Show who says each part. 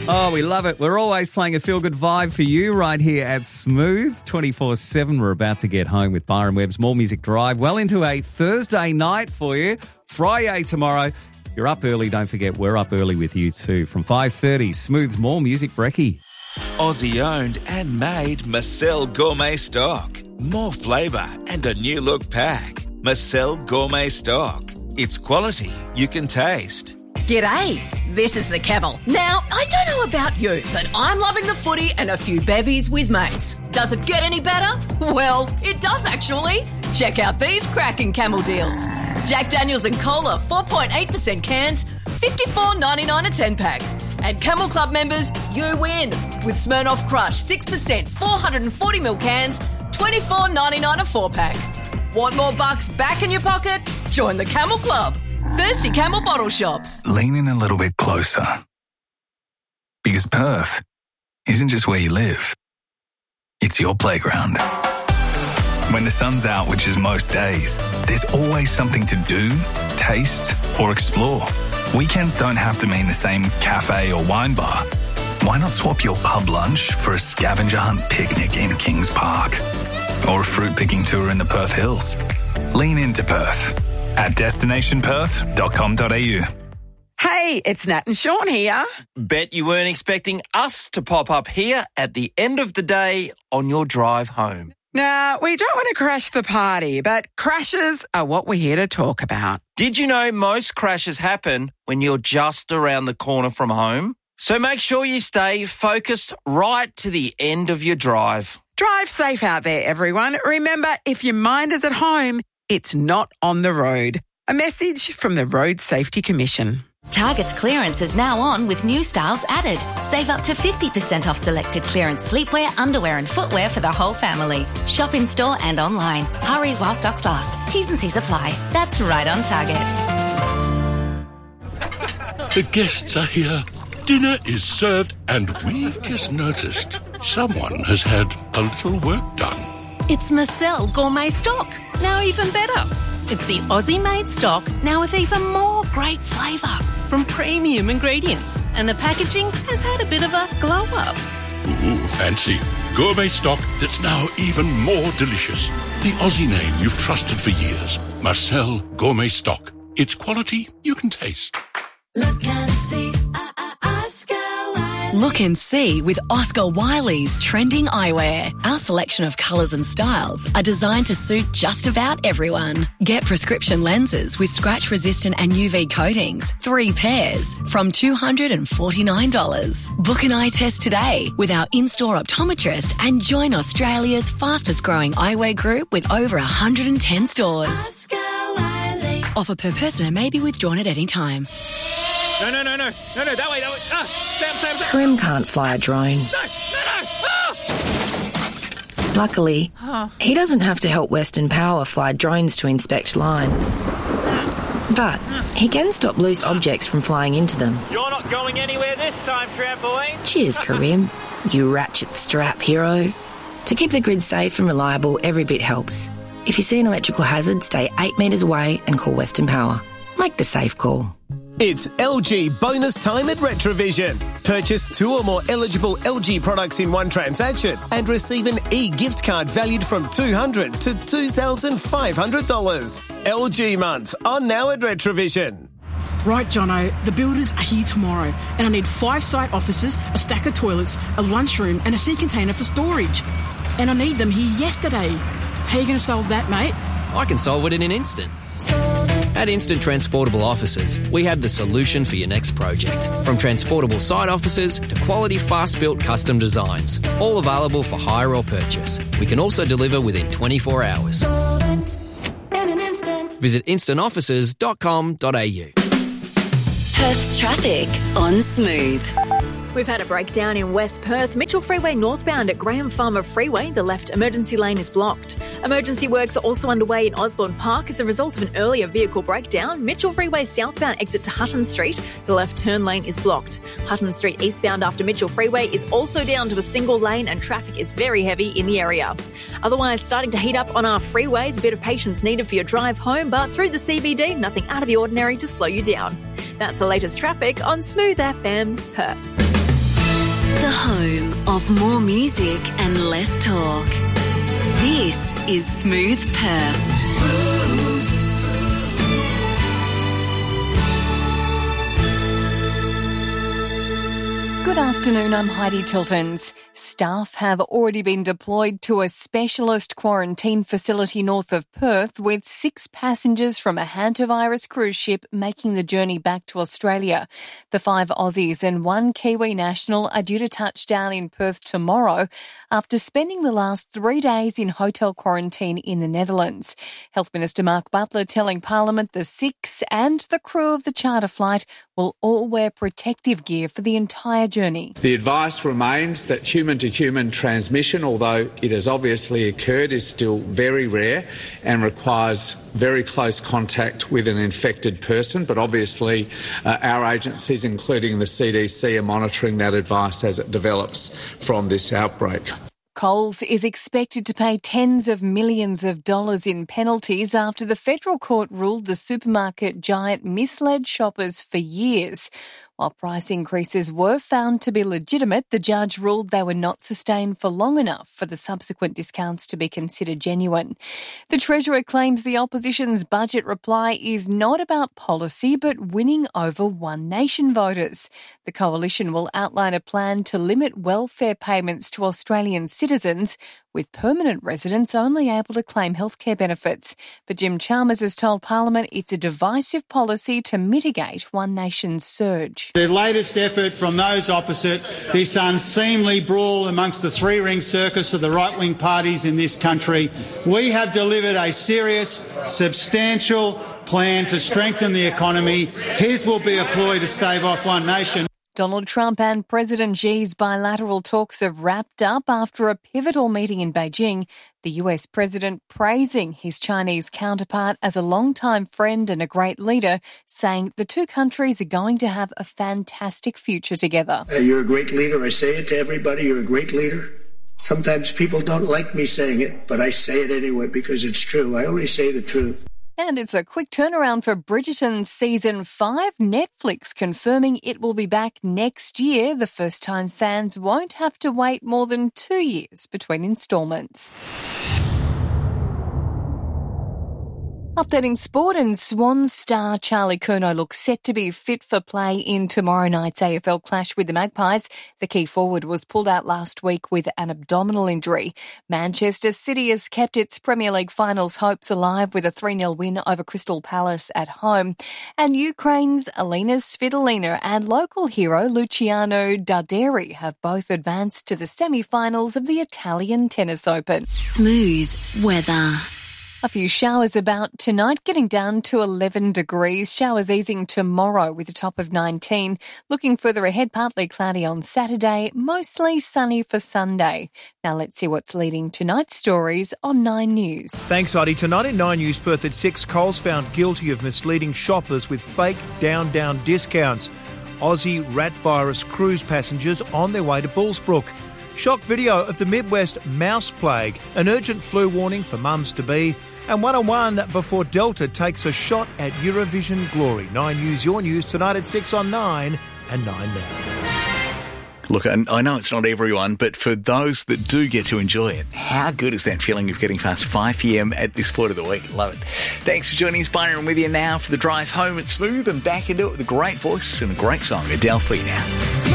Speaker 1: Oh, we love it. We're always playing a feel-good vibe for you right here at Smooth 24/7. We're about to get home with Byron Webb's More Music Drive well into a Thursday night for you. Friday tomorrow. You're up early. Don't forget, we're up early with you too. From 5:30, Smooth's More Music Brekkie.
Speaker 2: Aussie owned and made Marcel Gourmet Stock. More flavour and a new look pack. Marcel Gourmet Stock. It's quality you can taste.
Speaker 3: G'day, this is the Camel. Now, I don't know about you, but I'm loving the footy and a few bevies with mates. Does it get any better? Well, it does actually. Check out these cracking Camel deals. Jack Daniels and Cola, 4.8% cans, $54.99 a 10-pack. And Camel Club members, you win with Smirnoff Crush, 6%, 440ml cans, $24.99 a 4-pack. Want more bucks back in your pocket? Join the Camel Club. Thirsty Camel bottle shops.
Speaker 4: Lean in a little bit closer. Because Perth isn't just where you live. It's your playground. When the sun's out, which is most days, there's always something to do, taste, or explore. Weekends don't have to mean the same cafe or wine bar. Why not swap your pub lunch for a scavenger hunt picnic in Kings Park? Or a fruit picking tour in the Perth Hills? Lean into Perth at destinationperth.com.au.
Speaker 5: Hey, it's Nat and Sean here.
Speaker 6: Bet you weren't expecting us to pop up here at the end of the day on your drive home.
Speaker 5: Now, we don't want to crash the party, but crashes are what we're here to talk about.
Speaker 6: Did you know most crashes happen when you're just around the corner from home? So make sure you stay focused right to the end of your drive.
Speaker 5: Drive safe out there, everyone. Remember, if your mind is at home, it's not on the road. A message from the Road Safety Commission.
Speaker 7: Target's clearance is now on with new styles added. Save up to 50% off selected clearance sleepwear, underwear and footwear for the whole family. Shop in store and online. Hurry while stocks last. T's and C's apply. That's right on Target.
Speaker 8: The guests are here. Dinner is served and we've just noticed someone has had a little work done.
Speaker 9: It's Marcel Gourmet Stock. Now even better. It's the Aussie-made stock, now with even more great flavour from premium ingredients. And the packaging has had a bit of a glow-up.
Speaker 8: Ooh, fancy. Gourmet stock that's now even more delicious. The Aussie name you've trusted for years. Marcel Gourmet Stock. It's quality you can taste.
Speaker 10: Look and see, Oscar Wiley.
Speaker 11: Look and see with Oscar Wiley's trending eyewear. Our selection of colours and styles are designed to suit just about everyone. Get prescription lenses with scratch-resistant and UV coatings, 3 pairs, from $249. Book an eye test today with our in-store optometrist and join Australia's fastest-growing eyewear group with over 110 stores.
Speaker 10: Oscar Wiley.
Speaker 11: Offer per person and may be withdrawn at any time.
Speaker 12: No, that way. Sam.
Speaker 13: Karim can't fly a drone.
Speaker 12: No.
Speaker 13: Luckily, he doesn't have to help Western Power fly drones to inspect lines. But he can stop loose objects from flying into them.
Speaker 12: You're not going anywhere this time, trampoline.
Speaker 13: Cheers, Karim, you ratchet strap hero. To keep the grid safe and reliable, every bit helps. If you see an electrical hazard, stay 8 metres away and call Western Power. Make the safe call.
Speaker 14: It's LG bonus time at Retrovision. Purchase 2 or more eligible LG products in one transaction and receive an e-gift card valued from $200 to $2,500. LG month on now at Retrovision.
Speaker 15: Right, Jono, the builders are here tomorrow and I need 5 site offices, a stack of toilets, a lunchroom and a sea container for storage. And I need them here yesterday. How are you going to solve that, mate?
Speaker 16: I can solve it in an instant. At Instant Transportable Offices, we have the solution for your next project. From transportable site offices to quality fast-built custom designs, all available for hire or purchase. We can also deliver within 24 hours. Visit instantoffices.com.au.
Speaker 7: Perth's traffic on Smooth.
Speaker 3: We've had a breakdown in West Perth. Mitchell Freeway northbound at Graham Farmer Freeway. The left emergency lane is blocked. Emergency works are also underway in Osborne Park as a result of an earlier vehicle breakdown. Mitchell Freeway southbound exit to Hutton Street. The left turn lane is blocked. Hutton Street eastbound after Mitchell Freeway is also down to a single lane and traffic is very heavy in the area. Otherwise, starting to heat up on our freeways. A bit of patience needed for your drive home, but through the CBD, nothing out of the ordinary to slow you down. That's the latest traffic on Smooth FM Perth.
Speaker 11: The home of more music and less talk. This is Smooth Perth.
Speaker 17: Good afternoon, I'm Heidi Tiltons. Staff have already been deployed to a specialist quarantine facility north of Perth with 6 passengers from a hantavirus cruise ship making the journey back to Australia. The 5 Aussies and 1 Kiwi national are due to touch down in Perth tomorrow after spending the last 3 days in hotel quarantine in the Netherlands. Health Minister Mark Butler telling Parliament the 6 and the crew of the charter flight will all wear protective gear for the entire journey.
Speaker 18: The advice remains that human-to-human transmission, although it has obviously occurred, is still very rare and requires very close contact with an infected person. But obviously our agencies, including the CDC, are monitoring that advice as it develops from this outbreak.
Speaker 17: Coles is expected to pay tens of millions of dollars in penalties after the federal court ruled the supermarket giant misled shoppers for years. While price increases were found to be legitimate, the judge ruled they were not sustained for long enough for the subsequent discounts to be considered genuine. The Treasurer claims the opposition's budget reply is not about policy but winning over One Nation voters. The coalition will outline a plan to limit welfare payments to Australian citizens, with permanent residents only able to claim healthcare benefits. But Jim Chalmers has told Parliament it's a divisive policy to mitigate One Nation's surge.
Speaker 19: The latest effort from those opposite, this unseemly brawl amongst the three-ring circus of the right-wing parties in this country, we have delivered a serious, substantial plan to strengthen the economy. His will be a ploy to stave off One Nation.
Speaker 17: Donald Trump and President Xi's bilateral talks have wrapped up after a pivotal meeting in Beijing, the US president praising his Chinese counterpart as a longtime friend and a great leader, saying the two countries are going to have a fantastic future together.
Speaker 20: You're a great leader. I say it to everybody. You're a great leader. Sometimes people don't like me saying it, but I say it anyway because it's true. I only say the truth.
Speaker 17: And it's a quick turnaround for Bridgerton Season 5. Netflix confirming it will be back next year. The first time fans won't have to wait more than 2 years between instalments. Updating sport, and Swans star Charlie Curnow looks set to be fit for play in tomorrow night's AFL clash with the Magpies. The key forward was pulled out last week with an abdominal injury. Manchester City has kept its Premier League finals hopes alive with a 3-0 win over Crystal Palace at home. And Ukraine's Alina Svitolina and local hero Luciano Darderi have both advanced to the semi-finals of the Italian Tennis Open.
Speaker 11: Smooth weather.
Speaker 17: A few showers about tonight, getting down to 11 degrees. Showers easing tomorrow with a top of 19. Looking further ahead, partly cloudy on Saturday, mostly sunny for Sunday. Now let's see what's leading tonight's stories on 9 News.
Speaker 21: Thanks, Heidi. Tonight in 9 News, Perth at 6, Coles found guilty of misleading shoppers with fake down discounts. Aussie rat virus cruise passengers on their way to Bullsbrook. Shock video of the Midwest mouse plague, an urgent flu warning for mums-to-be, and 1-on-1 before Delta takes a shot at Eurovision glory. 9 News, your news, tonight at 6 on 9 and 9 now.
Speaker 22: Look, I know it's not everyone, but for those that do get to enjoy it, how good is that feeling of getting past 5 p.m. at this point of the week? Love it. Thanks for joining us, Byron, with you now for the drive home at Smooth, and back into it with a great voice and a great song. Adele for you now.